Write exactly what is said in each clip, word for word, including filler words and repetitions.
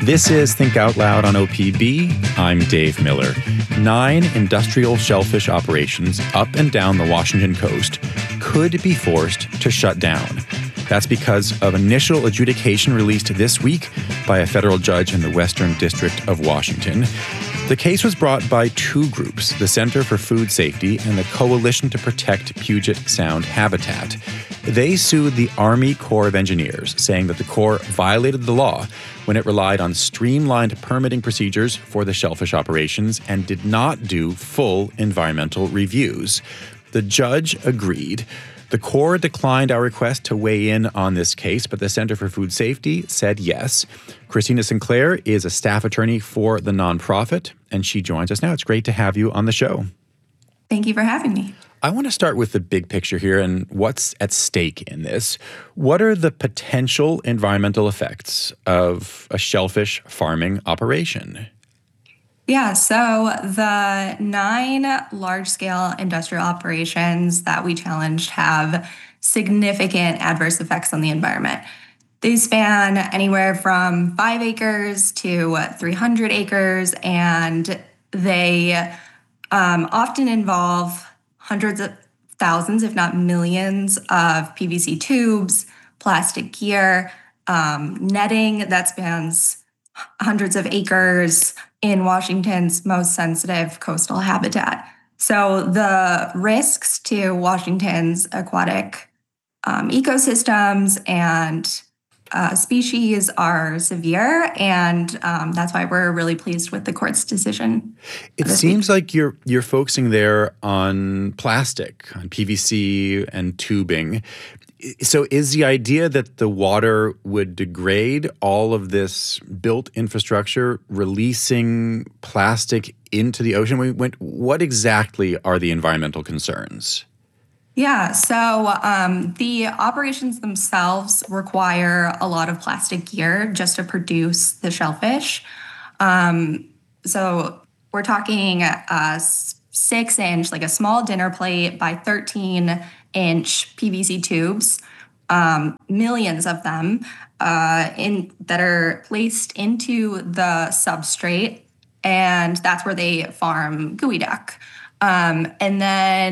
This is Think Out Loud on O P B. I'm Dave Miller. Nine industrial shellfish operations up and down the Washington coast could be forced to shut down. That's because of initial adjudication released this week by a federal judge in the Western District of Washington. The case was brought by two groups, the Center for Food Safety and the Coalition to Protect Puget Sound Habitat. They sued the Army Corps of Engineers, saying that the Corps violated the law when it relied on streamlined permitting procedures for the shellfish operations and did not do full environmental reviews. The judge agreed. The Corps declined our request to weigh in on this case, but the Center for Food Safety said yes. Christina Sinclair is a staff attorney for the nonprofit, and she joins us now. It's great to have you on the show. Thank you for having me. I want to start with the big picture here and what's at stake in this. What are the potential environmental effects of a shellfish farming operation? Yeah, so the nine large-scale industrial operations that we challenged have significant adverse effects on the environment. They span anywhere from five acres to three hundred acres, and they um, often involve hundreds of thousands, if not millions, of P V C tubes, plastic gear, um, netting that spans hundreds of acres in Washington's most sensitive coastal habitat. So the risks to Washington's aquatic um, ecosystems and uh, species are severe, and um, that's why we're really pleased with the court's decision. It seems week. like you're you're focusing there on plastic, on P V C and tubing. So is the idea that the water would degrade all of this built infrastructure, releasing plastic into the ocean? We went, what exactly are the environmental concerns? Yeah, so um, the operations themselves require a lot of plastic gear just to produce the shellfish. Um, so we're talking a six inch, like a small dinner plate by thirteen inch P V C tubes, um, millions of them uh, in that are placed into the substrate, and that's where they farm geoduck. Um, and then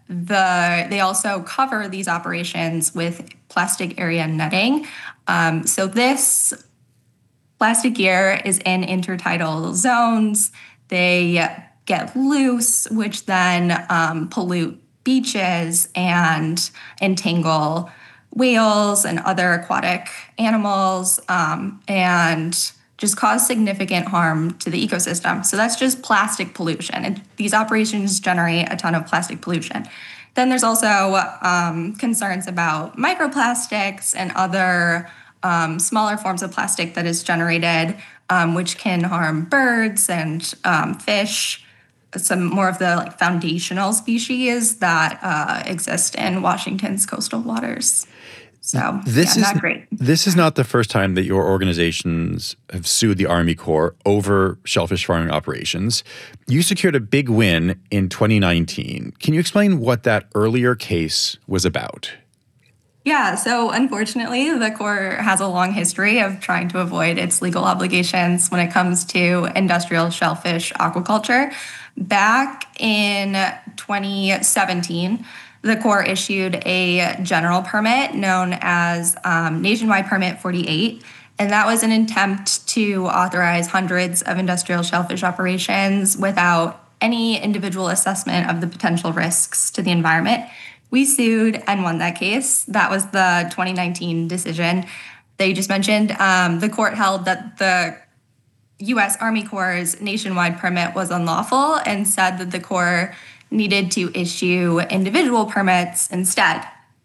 the they also cover these operations with plastic area netting. Um, so this plastic gear is in intertidal zones. They get loose, which then um, pollute beaches and entangle whales and other aquatic animals, um, and just cause significant harm to the ecosystem. So that's just plastic pollution. And these operations generate a ton of plastic pollution. Then there's also um, concerns about microplastics and other um, smaller forms of plastic that is generated, um, which can harm birds and um, fish, some more of the like foundational species that uh, exist in Washington's coastal waters. So this yeah, is not great. This is not the first time that your organizations have sued the Army Corps over shellfish farming operations. You secured a big win in twenty nineteen. Can you explain what that earlier case was about? Yeah, so unfortunately, the Corps has a long history of trying to avoid its legal obligations when it comes to industrial shellfish aquaculture. Back in twenty seventeen, the Corps issued a general permit known as um, Nationwide Permit forty-eight, and that was an attempt to authorize hundreds of industrial shellfish operations without any individual assessment of the potential risks to the environment. We sued and won that case. That was the twenty nineteen decision that you just mentioned. Um, the court held that the U S Army Corps' nationwide permit was unlawful and said that the Corps needed to issue individual permits instead.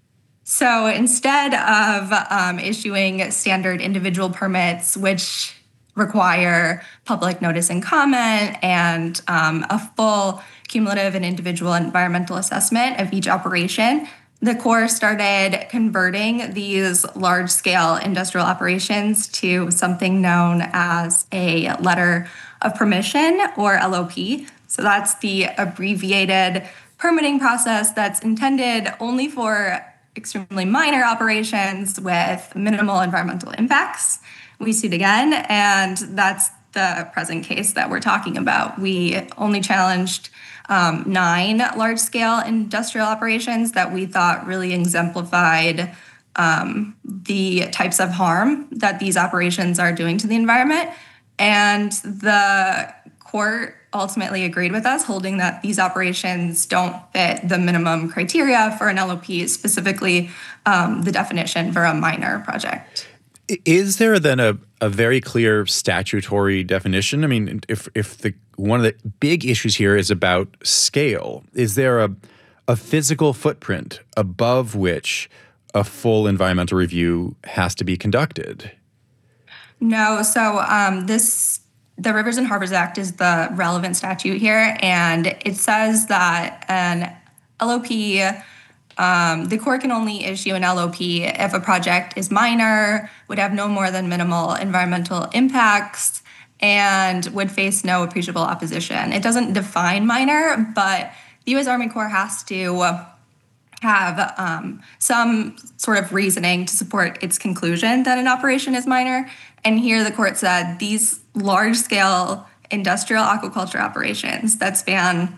So instead of um, issuing standard individual permits, which require public notice and comment and um, a full cumulative and individual environmental assessment of each operation, the Corps started converting these large-scale industrial operations to something known as a letter of permission, or L O P. So that's the abbreviated permitting process that's intended only for extremely minor operations with minimal environmental impacts. we sued again, and that's the present case that we're talking about. We only challenged um, nine large-scale industrial operations that we thought really exemplified um, the types of harm that these operations are doing to the environment. And the court ultimately agreed with us, holding that these operations don't fit the minimum criteria for an L O P, specifically um, the definition for a minor project. Is there then a, a very clear statutory definition? I mean, if if the one of the big issues here is about scale, is there a a physical footprint above which a full environmental review has to be conducted? No. So um, this the Rivers and Harbors Act is the relevant statute here, and it says that an L O P, um, the court can only issue an L O P if a project is minor, would have no more than minimal environmental impacts, and would face no appreciable opposition. It doesn't define minor, but the U S Army Corps has to have um, some sort of reasoning to support its conclusion that an operation is minor. And here the court said these large-scale industrial aquaculture operations that span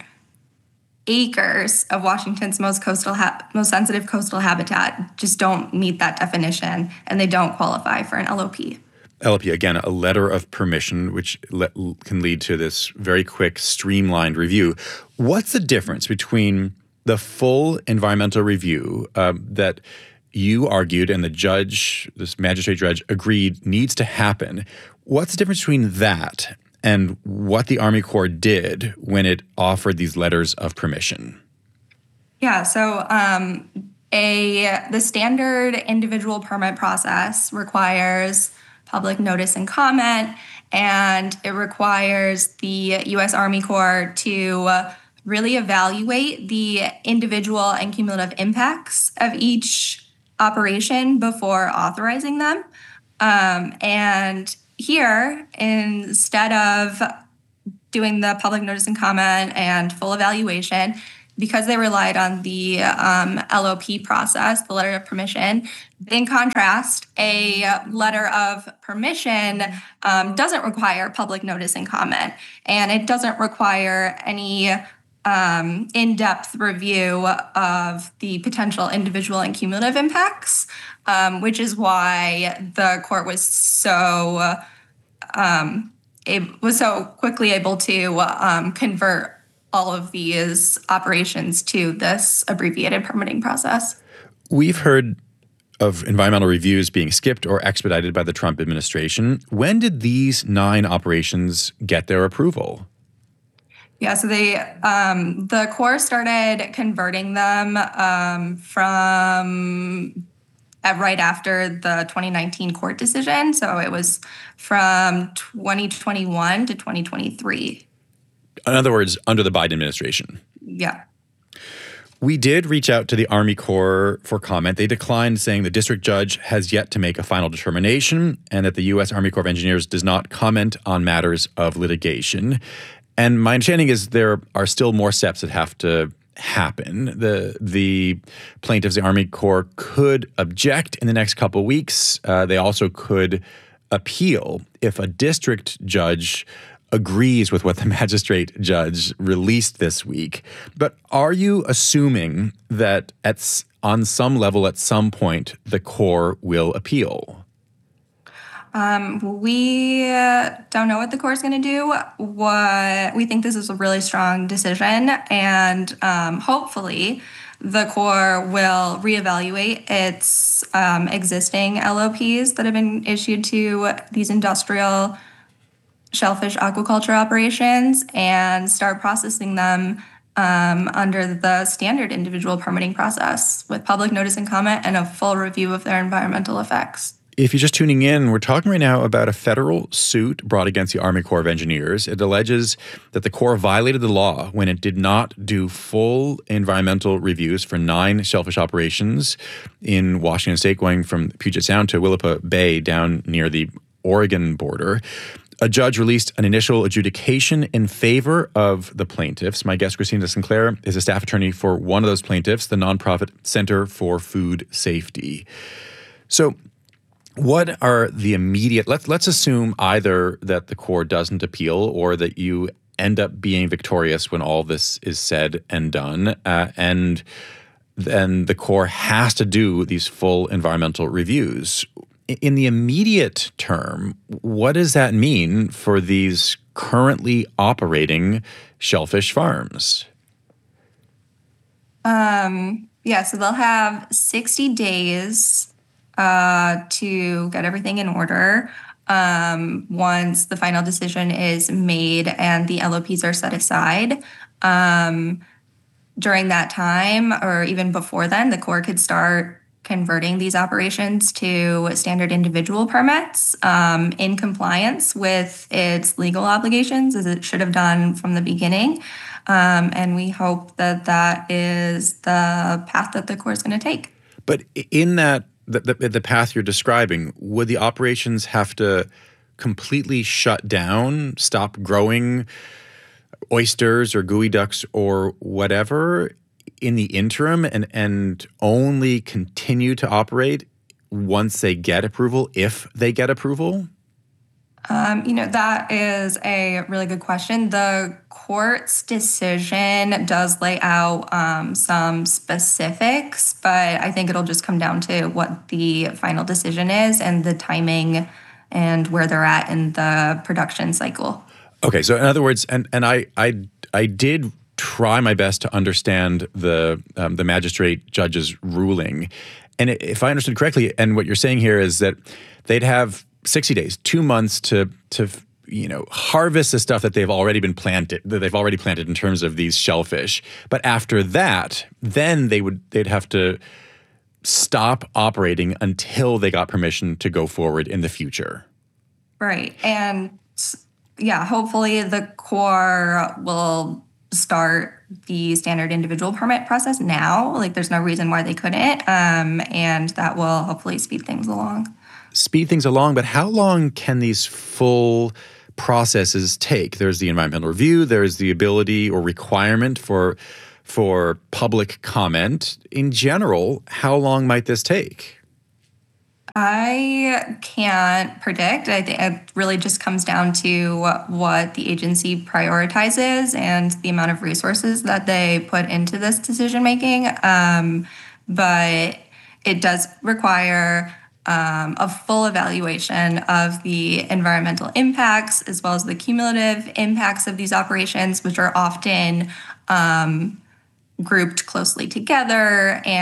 acres of Washington's most coastal, ha- most sensitive coastal habitat just don't meet that definition, and they don't qualify for an L O P. L O P, again, a letter of permission, which le- can lead to this very quick, streamlined review. What's the difference between the full environmental review uh, that you argued and the judge, this magistrate judge, agreed needs to happen? What's the difference between that and what the Army Corps did when it offered these letters of permission? Yeah, so um, a the standard individual permit process requires public notice and comment, and it requires the U S Army Corps to uh, really evaluate the individual and cumulative impacts of each operation before authorizing them. Um, and here, instead of doing the public notice and comment and full evaluation, because they relied on the um, L O P process, the letter of permission, in contrast, a letter of permission um, doesn't require public notice and comment, and it doesn't require any um, in-depth review of the potential individual and cumulative impacts, um, which is why the court was so um, it was so quickly able to um, convert all of these operations to this abbreviated permitting process. We've heard of environmental reviews being skipped or expedited by the Trump administration. When did these nine operations get their approval? Yeah, so they um, the Corps started converting them um, from uh, right after the twenty nineteen court decision. So it was from twenty twenty-one to twenty twenty-three. In other words, under the Biden administration. Yeah. We did reach out to the Army Corps for comment. They declined, saying the district judge has yet to make a final determination and that the U S Army Corps of Engineers does not comment on matters of litigation. And my understanding is there are still more steps that have to happen. The the plaintiffs, the Army Corps, could object in the next couple of weeks. Uh, they also could appeal if a district judge agrees with what the magistrate judge released this week. But are you assuming that at on some level, at some point, the Corps will appeal? Um, we don't know what the Corps is going to do. What we think this is a really strong decision, and um, hopefully the Corps will reevaluate its um, existing L O Ps that have been issued to these industrial shellfish aquaculture operations and start processing them um, under the standard individual permitting process with public notice and comment and a full review of their environmental effects. If you're just tuning in, we're talking right now about a federal suit brought against the Army Corps of Engineers. It alleges that the Corps violated the law when it did not do full environmental reviews for nine shellfish operations in Washington state, going from Puget Sound to Willapa Bay down near the Oregon border. A judge released an initial adjudication in favor of the plaintiffs. My guest, Christina Sinclair, is a staff attorney for one of those plaintiffs, the nonprofit Center for Food Safety. So What are the immediate, let's, let's assume either that the Corps doesn't appeal or that you end up being victorious when all this is said and done, uh, and then the Corps has to do these full environmental reviews. In the immediate term, what does that mean for these currently operating shellfish farms? Um, yeah, so they'll have sixty days uh, to get everything in order. Um, once the final decision is made and the L O Ps are set aside, um, during that time, or even before then, the Corps could start converting these operations to standard individual permits um, in compliance with its legal obligations, as it should have done from the beginning. Um, and we hope that that is the path that the Corps is going to take. But in that, the, the, the path you're describing, would the operations have to completely shut down, stop growing oysters or gooey ducks or whatever in the interim, and, and only continue to operate once they get approval, if they get approval? Um, you know, that is a really good question. The court's decision does lay out um, some specifics, but I think it'll just come down to what the final decision is and the timing and where they're at in the production cycle. Okay, so in other words, and and I I I did try my best to understand the um, the magistrate judge's ruling, and if I understood correctly, and what you're saying here is that they'd have sixty days, two months to to you know harvest the stuff that they've already been planted, that they've already planted in terms of these shellfish. But after that, then they would they'd have to stop operating until they got permission to go forward in the future. Right, and yeah, hopefully the Corps will start the standard individual permit process now. Like, there's no reason why they couldn't, um, and that will hopefully speed things along. Speed things along, but how long can these full processes take? There's the environmental review, there's the ability or requirement for for public comment. In general, how long might this take? I can't predict. I think it really just comes down to what the agency prioritizes and the amount of resources that they put into this decision making. Um, but it does require um, a full evaluation of the environmental impacts as well as the cumulative impacts of these operations, which are often um, grouped closely together. And